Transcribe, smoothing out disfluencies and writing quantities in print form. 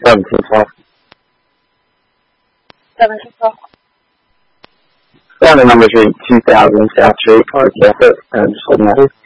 1712. 1712. Family number 2000 South Street, Park Effort, and just holding that here.